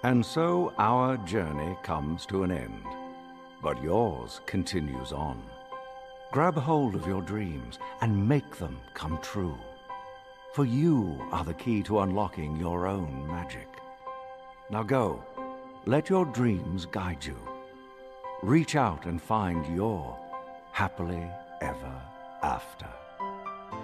And so our journey comes to an end, but yours continues on. Grab hold of your dreams and make them come true. For you are the key to unlocking your own magic. Now go, let your dreams guide you. Reach out and find your happily ever after.